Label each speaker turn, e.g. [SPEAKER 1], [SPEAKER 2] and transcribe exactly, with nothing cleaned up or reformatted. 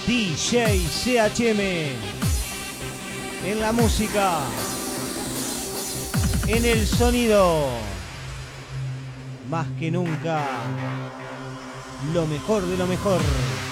[SPEAKER 1] D J C H M en la música, en el sonido, más que nunca, lo mejor de lo mejor.